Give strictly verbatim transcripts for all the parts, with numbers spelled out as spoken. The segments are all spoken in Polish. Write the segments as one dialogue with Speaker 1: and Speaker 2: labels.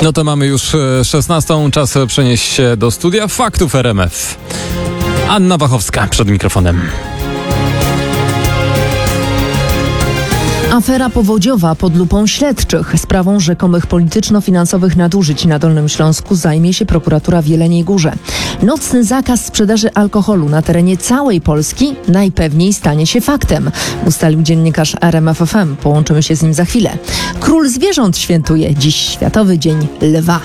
Speaker 1: No to mamy już szesnastą. Czas przenieść się do studia Faktów R M F. Anna Wachowska przed mikrofonem.
Speaker 2: Afera powodziowa pod lupą śledczych. Sprawą rzekomych polityczno-finansowych nadużyć na Dolnym Śląsku zajmie się prokuratura w Jeleniej Górze. Nocny zakaz sprzedaży alkoholu na terenie całej Polski najpewniej stanie się faktem, ustalił dziennikarz R M F F M. Połączymy się z nim za chwilę. Król zwierząt świętuje dziś Światowy Dzień Lwa.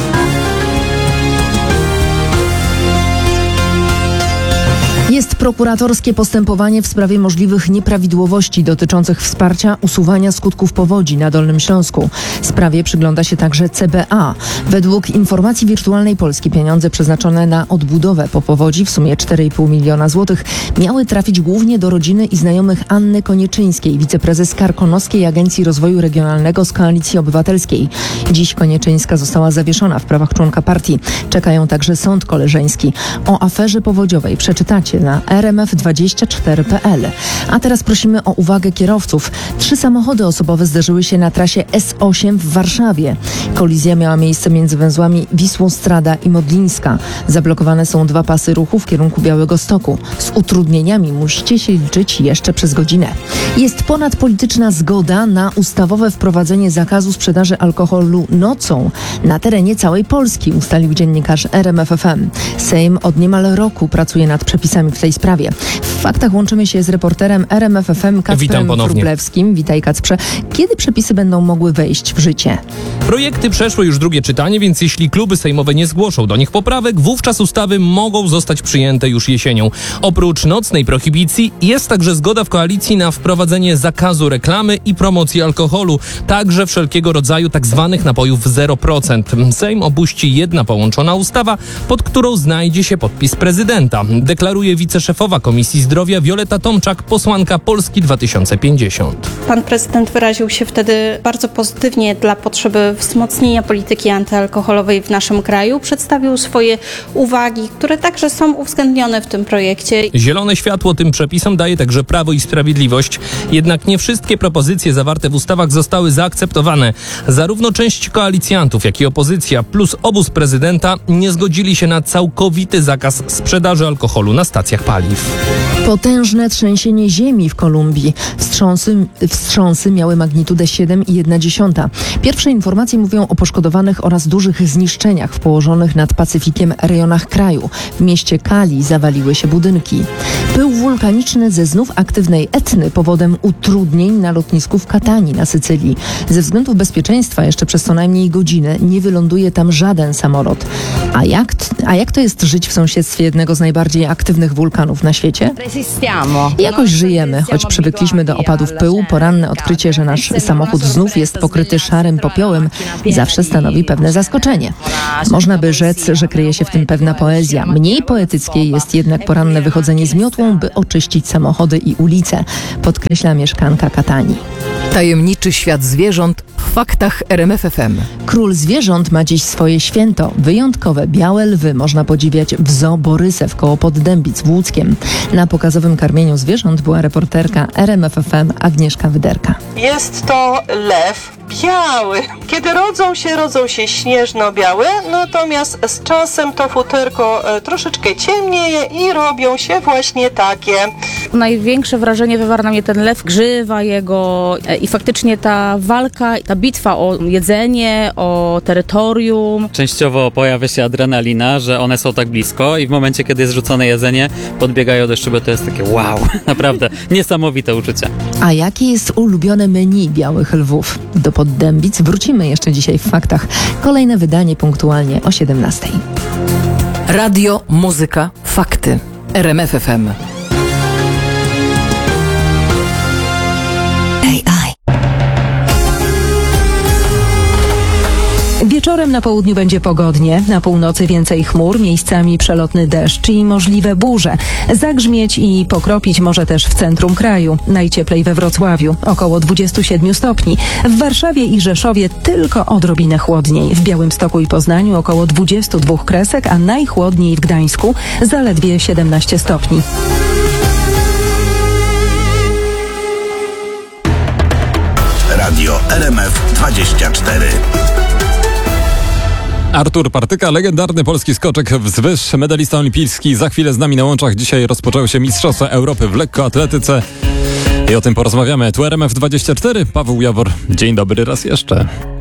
Speaker 2: Jest prokuratorskie postępowanie w sprawie możliwych nieprawidłowości dotyczących wsparcia usuwania skutków powodzi na Dolnym Śląsku. Sprawie przygląda się także C B A. Według informacji Wirtualnej Polski pieniądze przeznaczone na odbudowę po powodzi w sumie cztery i pół miliona złotych miały trafić głównie do rodziny i znajomych Anny Konieczyńskiej, wiceprezes Karkonoskiej Agencji Rozwoju Regionalnego z Koalicji Obywatelskiej. Dziś Konieczyńska została zawieszona w prawach członka partii. Czekają także sąd koleżeński. O aferze powodziowej przeczytacie na r m f dwadzieścia cztery kropka p l. A teraz prosimy o uwagę kierowców. Trzy samochody osobowe zderzyły się na trasie S osiem w Warszawie. Kolizja miała miejsce między węzłami Wisłostrada i Modlińska. Zablokowane są dwa pasy ruchu w kierunku Białegostoku. Z utrudnieniami musicie się liczyć jeszcze przez godzinę. Jest ponadpolityczna zgoda na ustawowe wprowadzenie zakazu sprzedaży alkoholu nocą na terenie całej Polski, ustalił dziennikarz R M F F M. Sejm od niemal roku pracuje nad przepisami w tej sprawie. W faktach łączymy się z reporterem R M F F M Kacprem Wróblewskim. Witaj, Kacprze. Kiedy przepisy będą mogły wejść w życie?
Speaker 3: Projekty przeszły już drugie czytanie, więc jeśli kluby sejmowe nie zgłoszą do nich poprawek, wówczas ustawy mogą zostać przyjęte już jesienią. Oprócz nocnej prohibicji jest także zgoda w koalicji na wprowadzenie zakazu reklamy i promocji alkoholu, także wszelkiego rodzaju tak zwanych napojów zero procent. Sejm opuści jedna połączona ustawa, pod którą znajdzie się podpis prezydenta. Deklaruje wiceszefowa Komisji Zdrowia Wioleta Tomczak, posłanka Polski dwa tysiące pięćdziesiąt.
Speaker 4: Pan prezydent wyraził się wtedy bardzo pozytywnie dla potrzeby wzmocnienia polityki antyalkoholowej w naszym kraju. Przedstawił swoje uwagi, które także są uwzględnione w tym projekcie.
Speaker 3: Zielone światło tym przepisom daje także Prawo i Sprawiedliwość. Jednak nie wszystkie propozycje zawarte w ustawach zostały zaakceptowane. Zarówno część koalicjantów, jak i opozycja plus obóz prezydenta nie zgodzili się na całkowity zakaz sprzedaży alkoholu na stacjach paliw.
Speaker 2: Potężne trzęsienie ziemi w Kolumbii. Wstrząsy, wstrząsy miały magnitudę siedem i jedna dziesiąta. Pierwsze informacje mówią o poszkodowanych oraz dużych zniszczeniach w położonych nad Pacyfikiem rejonach kraju. W mieście Cali zawaliły się budynki. Pył wulkaniczny ze znów aktywnej Etny powodem utrudnień na lotnisku w Katani na Sycylii. Ze względów bezpieczeństwa jeszcze przez co najmniej godzinę nie wyląduje tam żaden samolot. A jak, a jak to jest żyć w sąsiedztwie jednego z najbardziej aktywnych wulkanów na świecie? Jakoś żyjemy, choć przywykliśmy do opadów pyłu. Poranne odkrycie, że nasz samochód znów jest pokryty szarym popiołem, zawsze stanowi pewne zaskoczenie. Można by rzec, że kryje się w tym pewna poezja. Mniej poetyckie jest jednak poranne wychodzenie z miotłą, by oczyścić samochody i ulice, podkreśla mieszkanka Katani.
Speaker 5: Tajemniczy świat zwierząt w faktach R M F F M.
Speaker 2: Król zwierząt ma dziś swoje święto. Wyjątkowe białe lwy można podziwiać w Zoo Borysew koło Poddębic w Łódzkiem. Na pokazowym karmieniu zwierząt była reporterka R M F F M Agnieszka Wyderka.
Speaker 6: Jest to lew biały. Kiedy rodzą się, rodzą się śnieżno-białe, natomiast z czasem to futerko e, troszeczkę ciemnieje i robią się właśnie takie.
Speaker 7: Największe wrażenie wywarł na mnie ten lew, grzywa jego e, i faktycznie ta walka, ta bitwa o jedzenie, o terytorium.
Speaker 8: Częściowo pojawia się adrenalina, że one są tak blisko i w momencie, kiedy jest rzucone jedzenie, podbiegają do szyby, to jest takie wow, naprawdę niesamowite uczucie.
Speaker 2: A jakie jest ulubione menu białych lwów? Do Poddębic wrócimy jeszcze dzisiaj w faktach. Kolejne wydanie punktualnie o siedemnastej.
Speaker 5: Radio, muzyka, fakty. R M F F M.
Speaker 9: Wieczorem na południu będzie pogodnie, na północy więcej chmur, miejscami przelotny deszcz i możliwe burze. Zagrzmieć i pokropić może też w centrum kraju. Najcieplej we Wrocławiu, około dwadzieścia siedem stopni. W Warszawie i Rzeszowie tylko odrobinę chłodniej. W Białymstoku i Poznaniu około dwadzieścia dwa kresek, a najchłodniej w Gdańsku zaledwie siedemnaście stopni.
Speaker 10: Radio R M F dwadzieścia cztery.
Speaker 1: Artur Partyka, legendarny polski skoczek wzwyż, medalista olimpijski. Za chwilę z nami na łączach. Dzisiaj rozpoczęły się Mistrzostwa Europy w lekkoatletyce. I o tym porozmawiamy. Tu R M F dwadzieścia cztery, Paweł Jawor. Dzień dobry raz jeszcze.